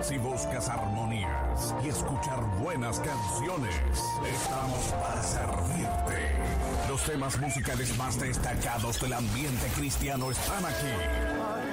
Si buscas armonías y escuchar buenas canciones, estamos para servirte. Los temas musicales más destacados del ambiente cristiano están aquí.